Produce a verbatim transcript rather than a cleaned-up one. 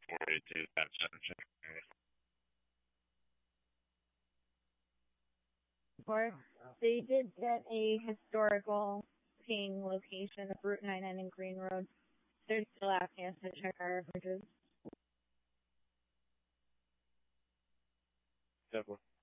forward to that sentencing. Or they did get a historical ping location of Route ninety-nine and Green Road. They're still asking us to check our averages. Definitely.